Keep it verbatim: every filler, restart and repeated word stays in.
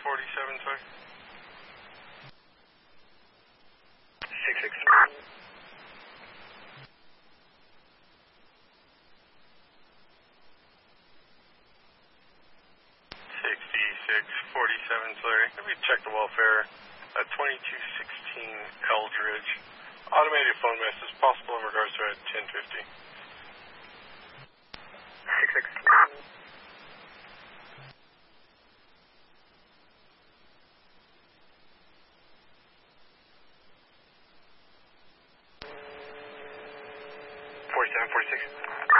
forty-seven, sorry. six six. sixty-six forty-seven, sorry. Let me check the welfare. Uh, twenty-two sixteen Eldridge. Automated phone message possible in regards to a ten fifty. six six.